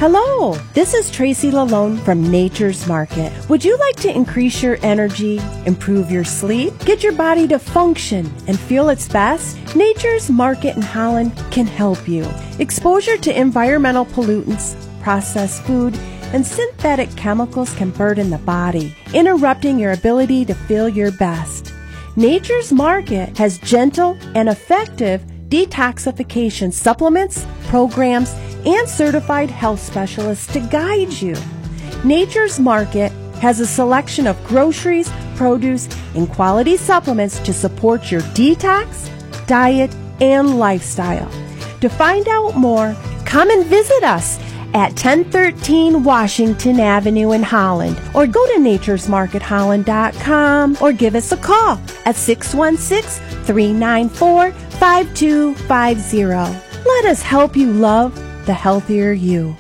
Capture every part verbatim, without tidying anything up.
Hello, this is Tracy Lalone from Nature's Market. Would you like to increase your energy, improve your sleep, get your body to function and feel its best? Nature's Market in Holland can help you. Exposure to environmental pollutants, processed food, and synthetic chemicals can burden the body, interrupting your ability to feel your best. Nature's Market has gentle and effective detoxification supplements, programs, and certified health specialists to guide you. Nature's Market has a selection of groceries, produce, and quality supplements to support your detox, diet, and lifestyle. To find out more, come and visit us at ten thirteen Washington Avenue in Holland, or go to natures market holland dot com, or give us a call at six one six, three nine four, five two five zero. Let us help you love the healthier you.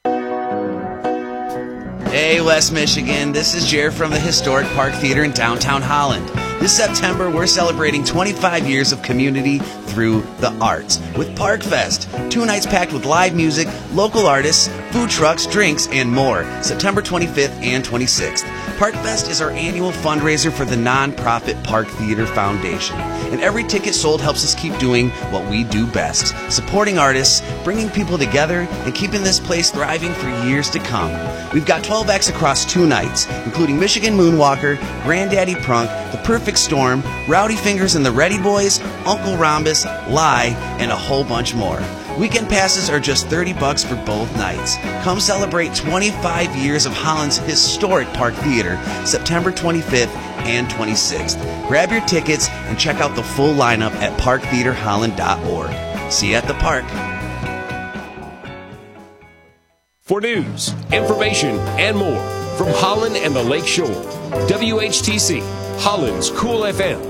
Hey, West Michigan, this is Jared from the Historic Park Theater in downtown Holland. This September, we're celebrating twenty-five years of community through the arts with Park Fest. Two nights packed with live music, local artists, food trucks, drinks, and more. September twenty-fifth and twenty-sixth. Park Fest is our annual fundraiser for the nonprofit Park Theater Foundation. And every ticket sold helps us keep doing what we do best, supporting artists, bringing people together, and keeping this place thriving for years to come. We've got twelve acts across two nights, including Michigan Moonwalker, Granddaddy Prunk, The Perfect Storm, Rowdy Fingers and the Ready Boys, Uncle Rhombus, Lie, and a whole bunch more. Weekend passes are just thirty bucks for both nights. Come celebrate twenty-five years of Holland's historic Park Theater, September twenty-fifth and twenty-sixth. Grab your tickets and check out the full lineup at park theater holland dot org. See you at the park. For news, information, and more from Holland and the Lake Shore, W H T C, Holland's Cool F M.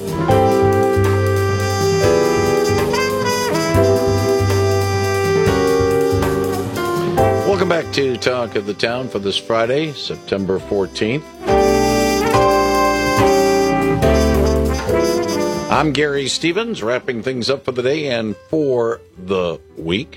Welcome back to Talk of the Town for this Friday, September fourteenth. I'm Gary Stevens, wrapping things up for the day and for the week.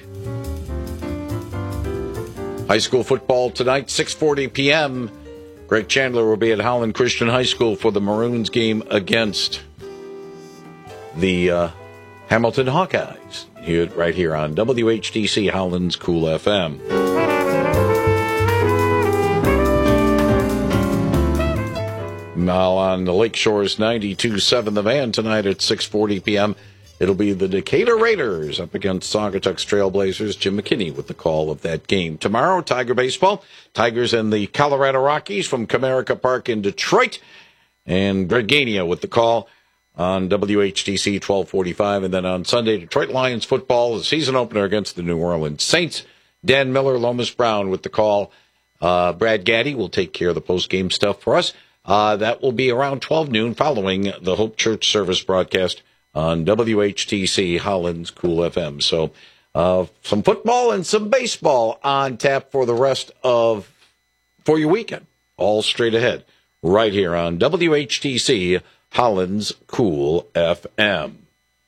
High school football tonight, six forty p.m. Greg Chandler will be at Holland Christian High School for the Maroons game against the uh, Hamilton Hawkeyes. Here, right here on W H T C, Holland's Cool F M. Now on the Lake Shore's ninety-two point seven The Van tonight at six forty p.m. It'll be the Decatur Raiders up against Saugatuck's Trailblazers. Jim McKinney with the call of that game. Tomorrow, Tiger Baseball. Tigers and the Colorado Rockies from Comerica Park in Detroit. And Greg Gania with the call on W H T C twelve forty-five. And then on Sunday, Detroit Lions football, the season opener against the New Orleans Saints. Dan Miller, Lomas Brown with the call. Uh, Brad Gaddy will take care of the post-game stuff for us. Uh, that will be around twelve noon following the Hope Church service broadcast on W H T C, Holland's Cool F M. So uh, some football and some baseball on tap for the rest of, for your weekend. All straight ahead, right here on W H T C, Holland's Cool F M.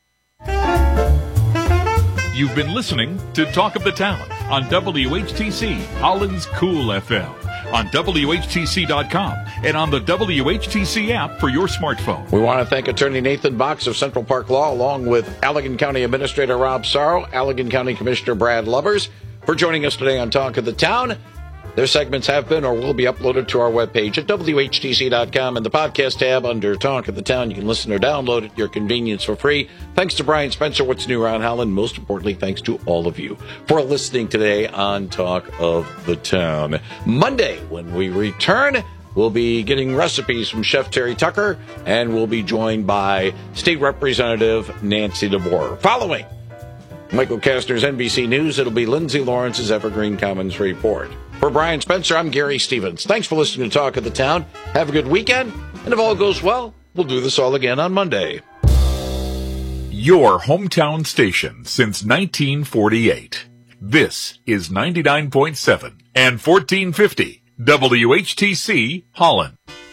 You've been listening to Talk of the Town on W H T C, Holland's Cool F M, on W H T C dot com and on the W H T C app for your smartphone. We want to thank Attorney Nathan Box of Central Park Law, along with Allegan County Administrator Rob Sorrow, Allegan County Commissioner Brad Lovers, for joining us today on Talk of the Town. Their segments have been or will be uploaded to our webpage at W H T C dot com. In the podcast tab under Talk of the Town, you can listen or download it at your convenience for free. Thanks to Brian Spencer, What's New Around Holland. Most importantly, thanks to all of you for listening today on Talk of the Town. Monday, when we return, we'll be getting recipes from Chef Terry Tucker, and we'll be joined by State Representative Nancy DeBoer. Following Michael Kastner's N B C News, it'll be Lindsay Lawrence's Evergreen Commons Report. For Brian Spencer, I'm Gary Stevens. Thanks for listening to Talk of the Town. Have a good weekend, and if all goes well, we'll do this all again on Monday. Your hometown station since nineteen forty-eight. This is ninety-nine point seven and fourteen fifty W H T C Holland.